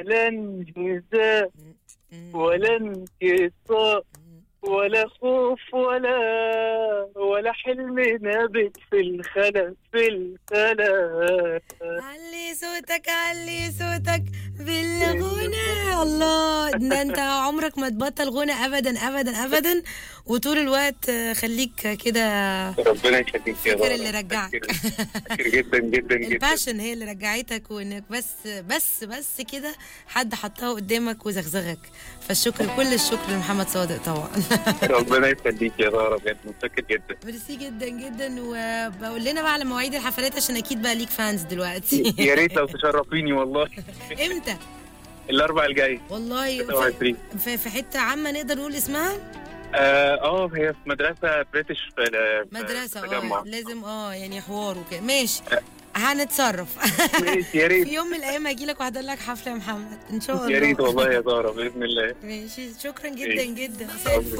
ولا انهزام ولا انكسار ولا خوف ولا حلم نابت في الخلا في الخلا. علي صوتك علي صوتك بالغنى. الله، ده انت عمرك ما تبطل غنى ابدا ابدا ابدا، وطول الوقت خليك كده. ربنا يخليك يا فاكر اللي رجعك. فاكر جدا جدا جدا. الباشن هي اللي رجعتك، وانك بس كده حد حطها قدامك وزغزغك. فالشكر، كل الشكر لمحمد صادق طبعا. ربنا يخليك يا زهرة، بجد متشكر جدا. ميرسي جدا جدا. وبقول لنا بقى على مواعيد الحفلات عشان اكيد بقى ليك فانز دلوقتي. يا ريت لو تشرفيني والله. امتى؟ الاربعاء الجاي والله 26. في حته عامه نقدر نقول اسمها؟ هي في مدرسة بريتش في مدرسه تجمع. لازم يعني حوار وكده. ماشي، هنتصرف. ماشي يا ريت. في يوم من الايام هاجي لك واحضر لك حفله يا محمد ان شاء الله. يا ريت والله يا زهرة، باذن الله. ماشي، شكرا جدا جدا.